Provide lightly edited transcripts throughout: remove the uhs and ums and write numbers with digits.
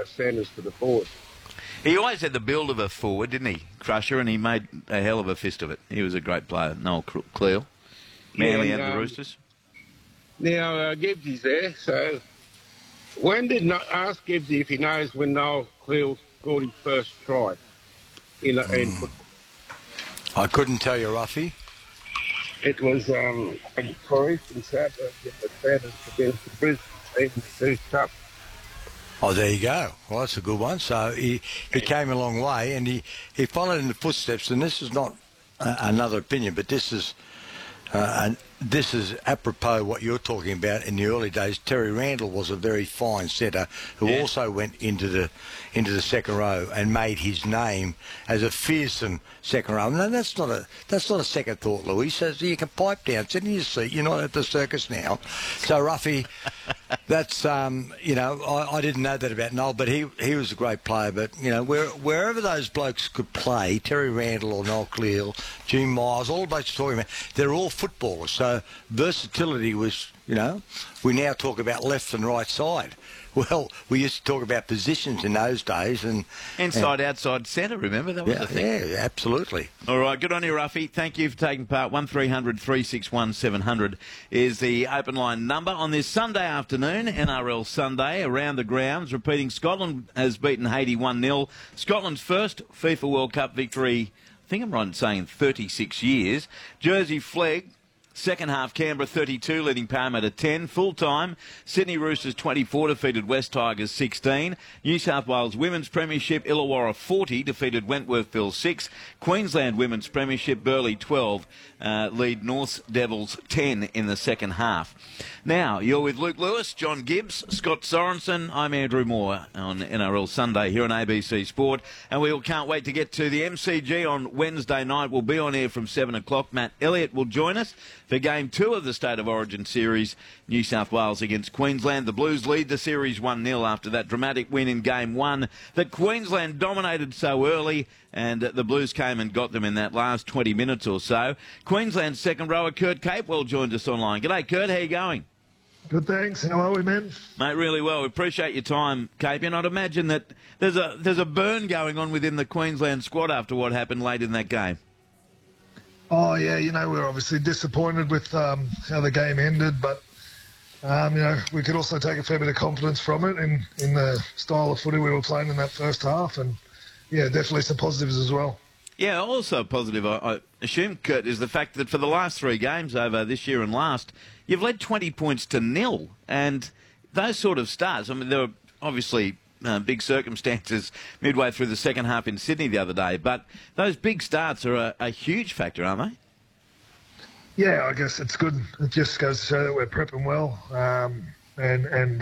Sanders to the forward. He always had the build of a forward, didn't he, Crusher? And he made a hell of a fist of it. He was a great player, Noel Cleal. Manly and the Roosters. Now, Gibbsy's there, so when did not ask Gibbsy if he knows when Noel Cleal scored his first try in football? I couldn't tell you, Ruffy. It was for Eastern South against the Brisbane team, the Cup. Oh, there you go. Well, that's a good one. So he came a long way, and he followed in the footsteps. And this is not another opinion, but this is apropos what you're talking about. In the early days, Terry Randall was a very fine setter who also went into the second row and made his name as a fearsome second row. No, that's not a second thought, Louis. Says you can pipe down, sit in your seat. You're not at the circus now. So Ruffy, that's I didn't know that about Noel, but he was a great player. But wherever those blokes could play, Terry Randall or Noel Cleal, Jim Miles, all the blokes you're talking about, they're all footballers. So versatility was, we now talk about left and right side. Well, we used to talk about positions in those days. And inside, outside, centre, remember? That was the thing. Yeah, absolutely. All right, good on you, Ruffy. Thank you for taking part. 1300 361 700 is the open line number. On this Sunday afternoon, NRL Sunday, around the grounds, repeating, Scotland has beaten Haiti 1-0. Scotland's first FIFA World Cup victory, I think I'm right in saying 36 years. Jersey Flegg. Second half, Canberra 32, leading Parramatta 10. Full time, Sydney Roosters 24, defeated West Tigers 16. New South Wales Women's Premiership, Illawarra 40, defeated Wentworthville 6. Queensland Women's Premiership, Burleigh 12, lead North Devils 10 in the second half. Now, you're with Luke Lewis, John Gibbs, Scott Sorensen. I'm Andrew Moore on NRL Sunday here on ABC Sport. And we all can't wait to get to the MCG on Wednesday night. We'll be on air from 7 o'clock. Matt Elliott will join us for Game 2 of the State of Origin series, New South Wales against Queensland. The Blues lead the series 1-0 after that dramatic win in Game 1 that Queensland dominated so early, and the Blues came and got them in that last 20 minutes or so. Queensland's second rower, Kurt Capewell, joins us online. G'day, Kurt. How you going? Good, thanks. How are we, man? Mate, really well. We appreciate your time, Cape. And I'd imagine that there's a burn going on within the Queensland squad after what happened late in that game. Oh, yeah, we're obviously disappointed with how the game ended, but, we could also take a fair bit of confidence from it in the style of footy we were playing in that first half, and, yeah, definitely some positives as well. Yeah, also positive, I assume, Kurt, is the fact that for the last 3 games over this year and last, you've led 20 points to 0, and those sort of starts, I mean, there were obviously big circumstances midway through the second half in Sydney the other day, but those big starts are a huge factor, aren't they? Yeah, I guess it's good. It just goes to show that we're prepping well hitting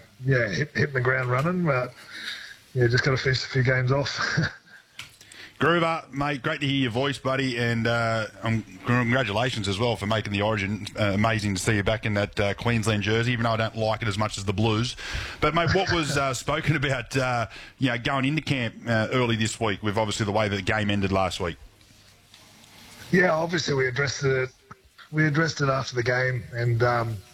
the ground running, but yeah, just got to finish a few games off. Groover, mate, great to hear your voice, buddy, and congratulations as well for making the Origin. Amazing to see you back in that Queensland jersey, even though I don't like it as much as the Blues. But, mate, what was spoken about, going into camp early this week with obviously the way that the game ended last week? Yeah, obviously we addressed it. We addressed it after the game, and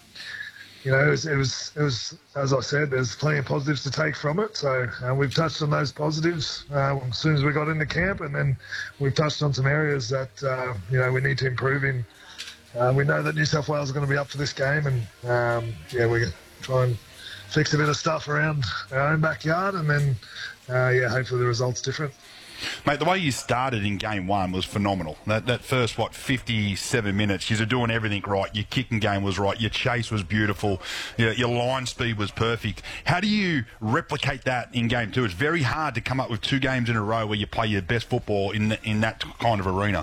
it was as I said, there's plenty of positives to take from it. So we've touched on those positives as soon as we got into camp, and then we've touched on some areas that we need to improve in. We know that New South Wales are going to be up for this game, and we're going to try and fix a bit of stuff around our own backyard, and then hopefully the result's different. Mate, the way you started in Game 1 was phenomenal. That first, 57 minutes, you were doing everything right. Your kicking game was right. Your chase was beautiful. Your line speed was perfect. How do you replicate that in Game 2? It's very hard to come up with 2 games in a row where you play your best football in that kind of arena.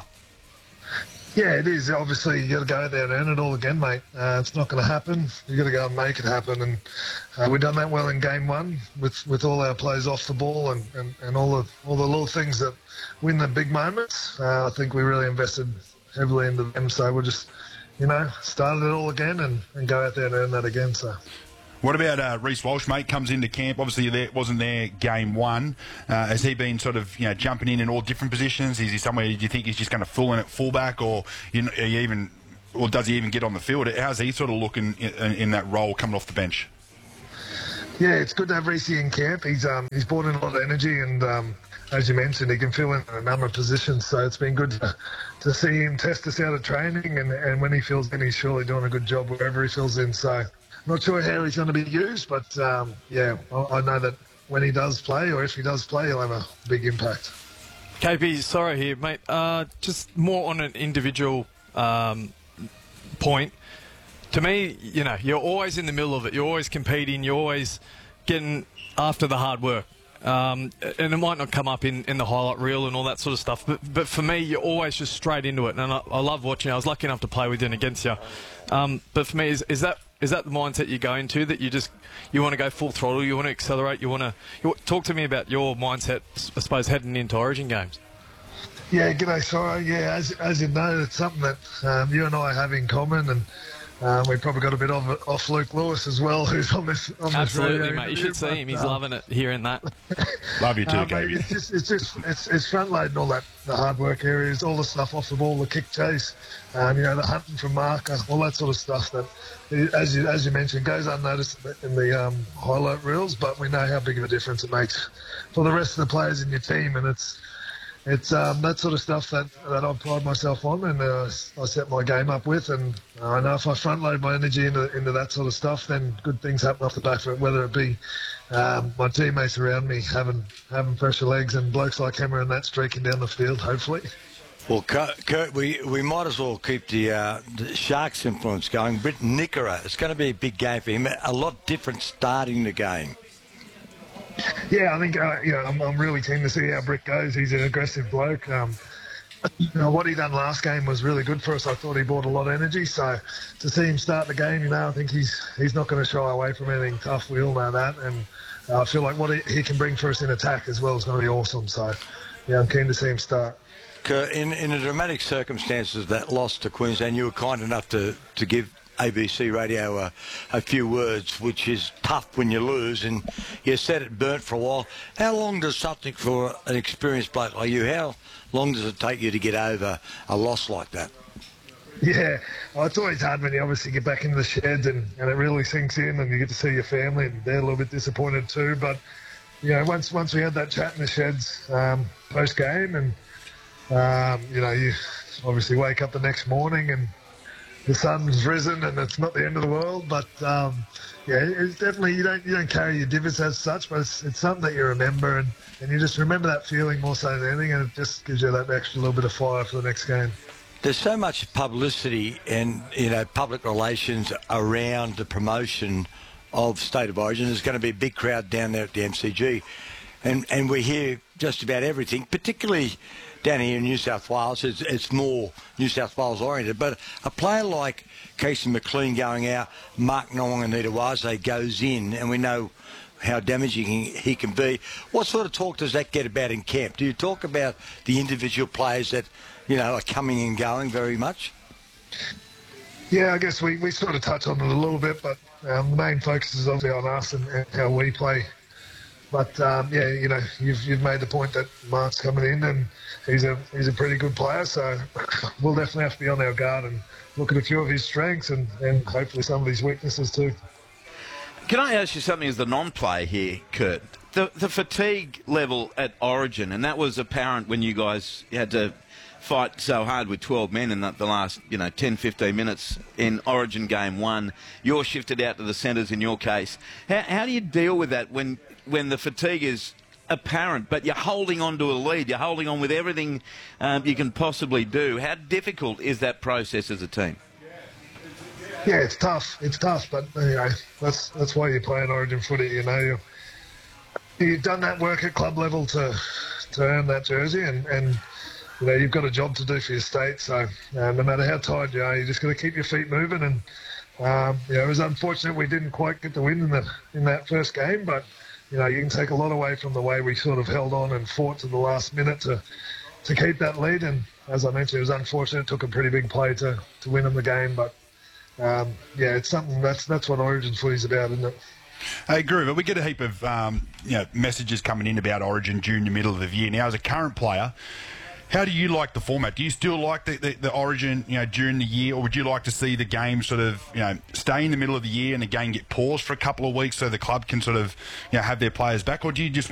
Yeah, it is. Obviously, you got to go out there and earn it all again, mate. It's not going to happen. You got to go and make it happen, and we've done that well in Game 1 with all our plays off the ball and all the little things that win the big moments. I think we really invested heavily into them, so we'll just started it all again and go out there and earn that again. So. What about Reece Walsh, mate? Comes into camp. Obviously, wasn't there Game 1. Has he been sort of jumping in all different positions? Is he somewhere? Do you think he's just going to fill in at fullback, or does he even get on the field? How's he sort of looking in that role coming off the bench? Yeah, it's good to have Reece in camp. He's brought in a lot of energy, and as you mentioned, he can fill in a number of positions. So it's been good to see him test us out at training, and when he fills in, he's surely doing a good job wherever he fills in. So I'm not sure how he's going to be used, but yeah, I know that when he does play, or if he does play, he'll have a big impact. KP, sorry here, mate. Just more on an individual point. To me, you know, you're always in the middle of it. You're always competing. You're always getting after the hard work. And it might not come up in the highlight reel and all that sort of stuff. But for me, you're always just straight into it. And I love watching. I was lucky enough to play with you and against you. But for me, is that the mindset you go into, that you want to go full throttle, you want to accelerate, you talk to me about your mindset, I suppose, heading into Origin games? Yeah, g'day, Soro. Yeah, as you know, it's something that you and I have in common, and we've probably got a bit off Luke Lewis as well, who's on this. Absolutely, mate. You should see him. He's loving it, hearing that. Love you too, Katie. It's front loading all that, the hard work areas, all the stuff off the ball, the kick chase, the hunting from marker, all that sort of stuff that, as you mentioned, goes unnoticed in the highlight reels, but we know how big of a difference it makes for the rest of the players in your team, and it's that sort of stuff that I pride myself on, and I set my game up with, and I know if I front load my energy into that sort of stuff, then good things happen off the back of it, whether it be my teammates around me having fresher legs and blokes like Hammer and that streaking down the field, hopefully. Well, Kurt, we might as well keep the Sharks influence going. Britton Nikora, it's going to be a big game for him, a lot different starting the game. Yeah, I think I'm really keen to see how Brick goes. He's an aggressive bloke. What he done last game was really good for us. I thought he brought a lot of energy. So to see him start the game, I think he's not going to shy away from anything tough. We all know that, and I feel like what he can bring for us in attack as well is going to be awesome. So yeah, I'm keen to see him start. In the dramatic circumstances of that loss to Queensland, you were kind enough to give ABC Radio a few words, which is tough when you lose, and you said it burnt for a while. How long does something for an experienced bloke like you, how long does it take you to get over a loss like that? Yeah, well, it's always hard when you obviously get back into the sheds and it really sinks in, and you get to see your family, and they're a little bit disappointed too. But once we had that chat in the sheds post game, and you obviously wake up the next morning and the sun's risen and it's not the end of the world, but it's definitely, you don't carry your divots as such, but it's something that you remember, and you just remember that feeling more so than anything, and it just gives you that extra little bit of fire for the next game. There's so much publicity and public relations around the promotion of State of Origin. There's going to be a big crowd down there at the MCG, and we hear just about everything, particularly down here in New South Wales. It's more New South Wales oriented, but a player like Casey McLean going out, Mark Nawaqanitawase goes in, and we know how damaging he can be. What sort of talk does that get about in camp? Do you talk about the individual players that are coming and going very much? Yeah, I guess we sort of touch on it a little bit, but the main focus is obviously on us and how we play. But you've made the point that Mark's coming in, and he's a pretty good player, so we'll definitely have to be on our guard and look at a few of his strengths and hopefully some of his weaknesses too. Can I ask you something as the non-player here, Kurt? The fatigue level at Origin, and that was apparent when you guys had to fight so hard with 12 men in the last 10, 15 minutes in Origin Game 1. You're shifted out to the centres in your case. How do you deal with that when the fatigue is apparent, but you're holding on to a lead, you're holding on with everything you can possibly do? How difficult is that process as a team? Yeah, it's tough, but that's why you play in Origin footy. You've done that work at club level to earn that jersey, and you've got a job to do for your state, so no matter how tired you are, you just got to keep your feet moving, and it was unfortunate we didn't quite get the win in that first game, but you can take a lot away from the way we sort of held on and fought to the last minute to keep that lead. And as I mentioned, it was unfortunate. It took a pretty big play to win them the game. But it's something that's what Origin footy's about, isn't it? Hey, Groover, we get a heap of messages coming in about Origin during the middle of the year. Now, as a current player, How do you like the format? Do you still like the Origin, during the year, or would you like to see the game sort of, stay in the middle of the year and the game get paused for a couple of weeks so the club can sort of, have their players back, or do you just